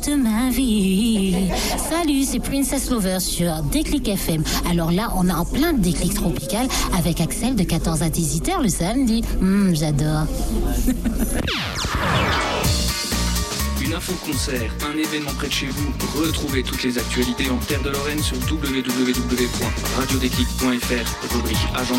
De ma vie. Salut, c'est Princess Lover sur Déclic FM. Alors là, on est en plein déclic tropical avec Axel de 14 à 18h le samedi. J'adore. Une info concert, un événement près de chez vous. Retrouvez toutes les actualités en Terre de Lorraine sur www.radiodéclic.fr, rubrique agenda.